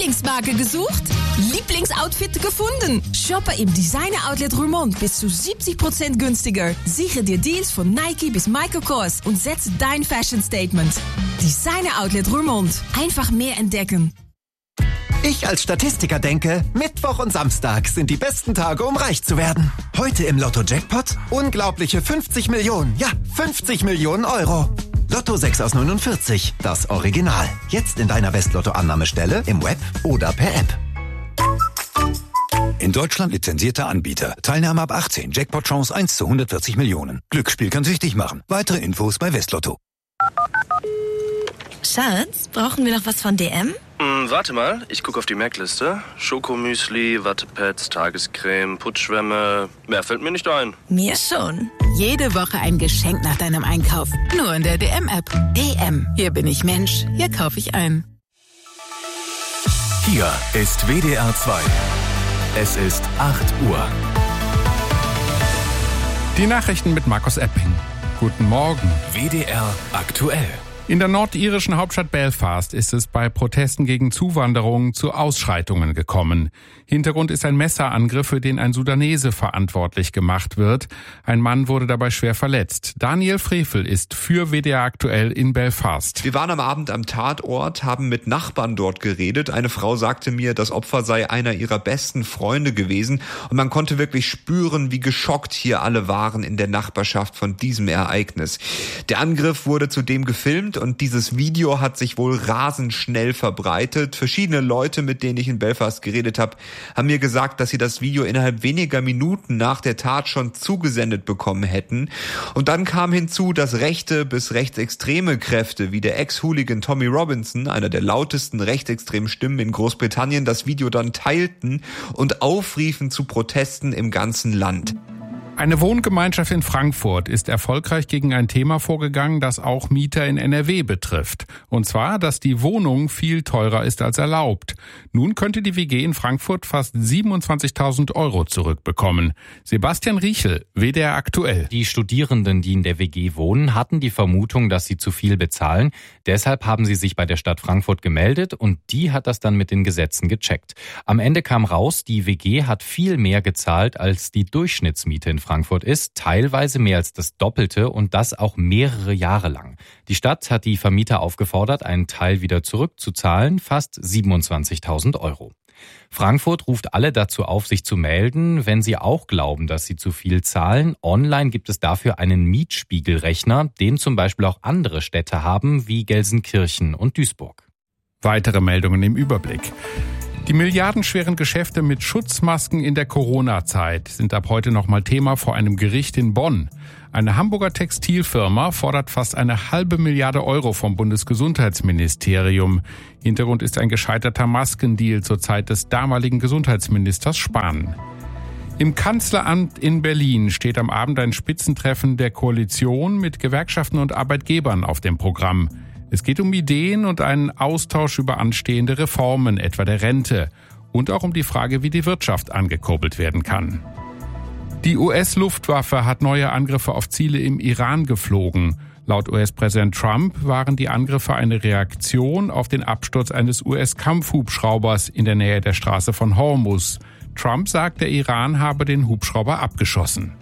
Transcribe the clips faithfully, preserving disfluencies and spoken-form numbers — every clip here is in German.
Lieblingsmarke gesucht? Lieblingsoutfit gefunden? Shoppe im Designer Outlet Roermond bis zu siebzig Prozent günstiger. Sichere dir Deals von Nike bis Michael Kors und setze dein Fashion Statement. Designer Outlet Roermond. Einfach mehr entdecken. Ich als Statistiker denke, Mittwoch und Samstag sind die besten Tage, um reich zu werden. Heute im Lotto-Jackpot unglaubliche fünfzig Millionen, ja, fünfzig Millionen Euro. Lotto sechs aus neunundvierzig, das Original. Jetzt in deiner Westlotto-Annahmestelle, im Web oder per App. In Deutschland lizenzierter Anbieter. Teilnahme ab achtzehn. Jackpot-Chance eins zu hundertvierzig Millionen. Glücksspiel kann süchtig machen. Weitere Infos bei Westlotto. Schatz, brauchen wir noch was von D M? Hm, warte mal, ich gucke auf die Merkliste. Schokomüsli, Wattepads, Tagescreme, Putzschwämme. Mehr fällt mir nicht ein. Mir schon. Jede Woche ein Geschenk nach deinem Einkauf. Nur in der D M-App. D M. Hier bin ich Mensch. Hier kaufe ich ein. Hier ist W D R zwei. Es ist acht Uhr. Die Nachrichten mit Markus Epping. Guten Morgen. W D R aktuell. In der nordirischen Hauptstadt Belfast ist es bei Protesten gegen Zuwanderung zu Ausschreitungen gekommen. Hintergrund ist ein Messerangriff, für den ein Sudanese verantwortlich gemacht wird. Ein Mann wurde dabei schwer verletzt. Daniel Frevel ist für W D R aktuell in Belfast. Wir waren am Abend am Tatort, haben mit Nachbarn dort geredet. Eine Frau sagte mir, das Opfer sei einer ihrer besten Freunde gewesen. Und man konnte wirklich spüren, wie geschockt hier alle waren in der Nachbarschaft von diesem Ereignis. Der Angriff wurde zudem gefilmt und dieses Video hat sich wohl rasend schnell verbreitet. Verschiedene Leute, mit denen ich in Belfast geredet habe, haben mir gesagt, dass sie das Video innerhalb weniger Minuten nach der Tat schon zugesendet bekommen hätten. Und dann kam hinzu, dass rechte bis rechtsextreme Kräfte wie der Ex-Hooligan Tommy Robinson, einer der lautesten rechtsextremen Stimmen in Großbritannien, das Video dann teilten und aufriefen zu Protesten im ganzen Land. Eine Wohngemeinschaft in Frankfurt ist erfolgreich gegen ein Thema vorgegangen, das auch Mieter in N R W betrifft. Und zwar, dass die Wohnung viel teurer ist als erlaubt. Nun könnte die W G in Frankfurt fast siebenundzwanzigtausend Euro zurückbekommen. Sebastian Riechel, W D R aktuell. Die Studierenden, die in der W G wohnen, hatten die Vermutung, dass sie zu viel bezahlen. Deshalb haben sie sich bei der Stadt Frankfurt gemeldet und die hat das dann mit den Gesetzen gecheckt. Am Ende kam raus, die W G hat viel mehr gezahlt, als die Durchschnittsmiete in Frankfurt ist, teilweise mehr als das Doppelte und das auch mehrere Jahre lang. Die Stadt hat die Vermieter aufgefordert, einen Teil wieder zurückzuzahlen, fast siebenundzwanzigtausend Euro. Frankfurt ruft alle dazu auf, sich zu melden, wenn sie auch glauben, dass sie zu viel zahlen. Online gibt es dafür einen Mietspiegelrechner, den zum Beispiel auch andere Städte haben, wie Gelsenkirchen und Duisburg. Weitere Meldungen im Überblick. Die milliardenschweren Geschäfte mit Schutzmasken in der Corona-Zeit sind ab heute nochmal Thema vor einem Gericht in Bonn. Eine Hamburger Textilfirma fordert fast eine halbe Milliarde Euro vom Bundesgesundheitsministerium. Hintergrund ist ein gescheiterter Maskendeal zur Zeit des damaligen Gesundheitsministers Spahn. Im Kanzleramt in Berlin steht am Abend ein Spitzentreffen der Koalition mit Gewerkschaften und Arbeitgebern auf dem Programm. Es geht um Ideen und einen Austausch über anstehende Reformen, etwa der Rente. Und auch um die Frage, wie die Wirtschaft angekurbelt werden kann. Die U S-Luftwaffe hat neue Angriffe auf Ziele im Iran geflogen. Laut U S-Präsident Trump waren die Angriffe eine Reaktion auf den Absturz eines U S-Kampfhubschraubers in der Nähe der Straße von Hormuz. Trump sagt, der Iran habe den Hubschrauber abgeschossen.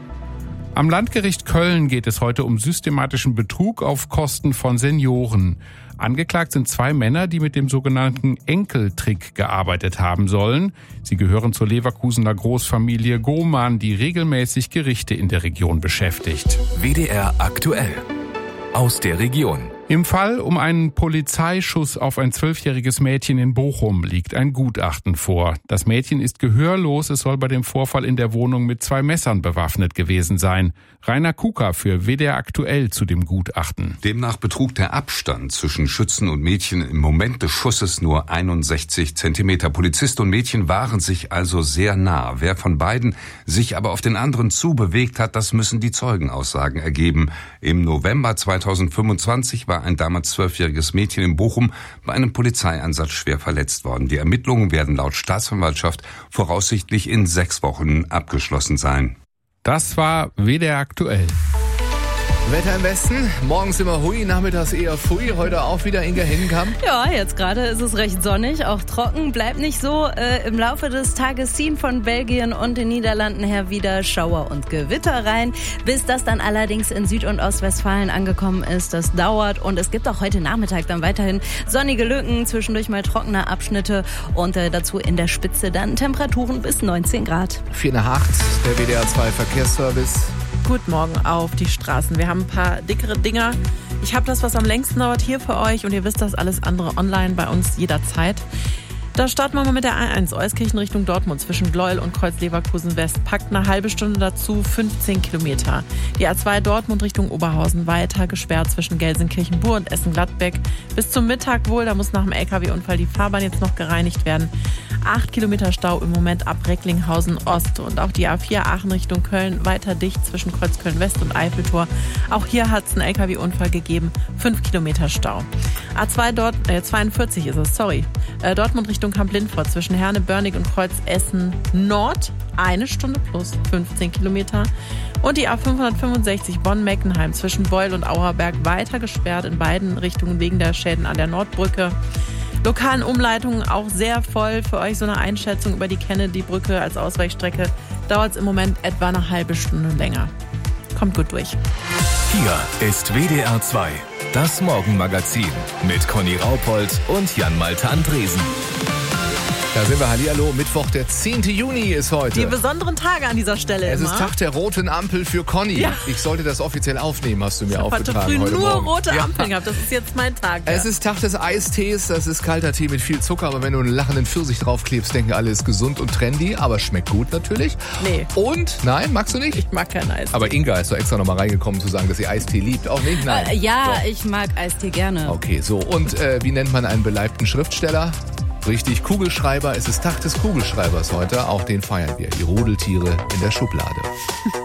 Am Landgericht Köln geht es heute um systematischen Betrug auf Kosten von Senioren. Angeklagt sind zwei Männer, die mit dem sogenannten Enkeltrick gearbeitet haben sollen. Sie gehören zur Leverkusener Großfamilie Gohmann, die regelmäßig Gerichte in der Region beschäftigt. W D R aktuell. Aus der Region. Im Fall um einen Polizeischuss auf ein zwölfjähriges Mädchen in Bochum liegt ein Gutachten vor. Das Mädchen ist gehörlos, es soll bei dem Vorfall in der Wohnung mit zwei Messern bewaffnet gewesen sein. Rainer Kuka für W D R aktuell zu dem Gutachten. Demnach betrug der Abstand zwischen Schützen und Mädchen im Moment des Schusses nur einundsechzig Zentimeter. Polizist und Mädchen waren sich also sehr nah. Wer von beiden sich aber auf den anderen zubewegt hat, das müssen die Zeugenaussagen ergeben. Im November zweitausendfünfundzwanzig war ein damals zwölfjähriges Mädchen in Bochum bei einem Polizeieinsatz schwer verletzt worden. Die Ermittlungen werden laut Staatsanwaltschaft voraussichtlich in sechs Wochen abgeschlossen sein. Das war W D R aktuell. Wetter im Westen, morgens immer hui, nachmittags eher pfui, heute auch wieder Inga Hingenkamp. Ja, jetzt gerade ist es recht sonnig, auch trocken, bleibt nicht so. Äh, im Laufe des Tages ziehen von Belgien und den Niederlanden her wieder Schauer und Gewitter rein. Bis das dann allerdings in Süd- und Ostwestfalen angekommen ist, das dauert. Und es gibt auch heute Nachmittag dann weiterhin sonnige Lücken, zwischendurch mal trockene Abschnitte und äh, dazu in der Spitze dann Temperaturen bis neunzehn Grad. vier nach acht, der W D R zwei Verkehrsservice. Guten Morgen auf die Straßen. Wir haben ein paar dickere Dinger. Ich habe das, was am längsten dauert, hier für euch und ihr wisst das alles andere online bei uns jederzeit. Da starten wir mal mit der A eins Euskirchen Richtung Dortmund zwischen Gleuel und Kreuz-Leverkusen West. Packt eine halbe Stunde dazu, fünfzehn Kilometer. Die A zwei Dortmund Richtung Oberhausen weiter gesperrt zwischen Gelsenkirchen-Bur und Essen-Gladbeck. Bis zum Mittag wohl, da muss nach dem L K W-Unfall die Fahrbahn jetzt noch gereinigt werden. Acht Kilometer Stau im Moment ab Recklinghausen Ost. Und auch die A vier Aachen Richtung Köln weiter dicht zwischen Kreuzköln West und Eiffeltor. Auch hier hat es einen L K W-Unfall gegeben. Fünf Kilometer Stau. A zwei dort, äh, zweiundvierzig ist es, sorry. Äh, Dortmund Richtung Kamp-Lindfort zwischen Herne, Börnig und Kreuz Essen Nord. Eine Stunde plus fünfzehn Kilometer. Und die A fünfhundertfünfundsechzig Bonn-Meckenheim zwischen Beul und Auerberg weiter gesperrt in beiden Richtungen wegen der Schäden an der Nordbrücke. Lokalen Umleitungen auch sehr voll. Für euch so eine Einschätzung über die Kennedy-Brücke als Ausweichstrecke dauert es im Moment etwa eine halbe Stunde länger. Kommt gut durch. Hier ist W D R zwei, das Morgenmagazin mit Conny Raupold und Jan-Malte Andresen. Da sind wir, hallihallo, Mittwoch, der zehnte Juni ist heute. Die besonderen Tage an dieser Stelle Es immer. ist Tag der roten Ampel für Conny. Ja. Ich sollte das offiziell aufnehmen, hast du mir ich aufgetragen heute früh heute nur Morgen. rote Ja. Ampeln gehabt, das ist jetzt mein Tag. Ja. Es ist Tag des Eistees, das ist kalter Tee mit viel Zucker, aber wenn du einen lachenden Pfirsich draufklebst, denken alle, ist gesund und trendy, aber schmeckt gut natürlich. Nee. Und, nein, magst du nicht? Ich mag keinen Eistee. Aber Inga ist doch extra nochmal reingekommen zu sagen, dass sie Eistee liebt. Auch nicht? Nein. Äh, ja, so. ich mag Eistee gerne. Okay, so. Und äh, wie nennt man einen beleibten Schriftsteller? Richtig, Kugelschreiber. Es ist Tag des Kugelschreibers heute. Auch den feiern wir. Die Rudeltiere in der Schublade.